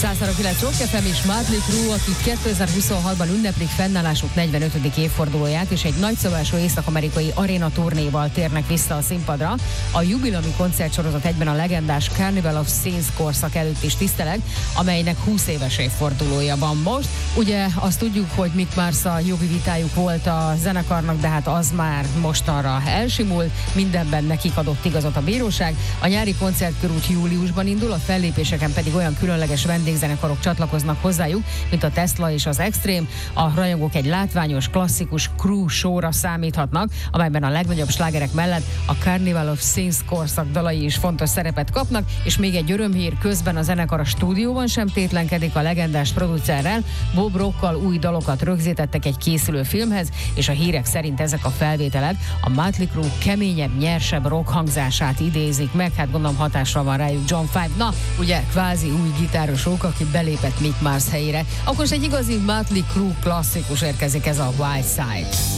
103.9 Rock FM és Mötley Crüe, akik 2026-ban ünneplik fennállásuk 45. évfordulóját, és egy nagyszabású észak-amerikai aréna turnéval térnek vissza a színpadra. A jubileumi koncertsorozat egyben a legendás Carnival of Saints korszak előtt is tiszteleg, amelynek 20 éves évfordulója van most. Ugye azt tudjuk, hogy Mick Mars-a jogi vitájuk volt a zenekarnak, de hát az már mostanra elsimult, mindenben nekik adott igazat a bíróság. A nyári koncertkörút júliusban indul, a fellépéseken pedig olyan különleges vendégzenekarok csatlakoznak hozzájuk, mint a Tesla és az Extreme. A rajongók egy látványos, klasszikus Crüe showra számíthatnak, amelyben a legnagyobb slágerek mellett a Carnival of Saints korszak dalai is fontos szerepet kapnak, és még egy örömhír, közben a zenekar a stúdióban sem tétlenkedik, a legendás producerrel, Bob Rockkal új dalokat rögzítettek egy készülő filmhez, és a hírek szerint ezek a felvételek a Mötley Crüe keményebb, nyersebb rock hangzását idézik meg, hát gondolom hatással van rájuk John Five. Na, ugye kvázi új gitárosok, aki belépett Mick Mars helyére. Akkor is egy igazi Mötley Crüe klasszikus érkezik, ez a Wild Side.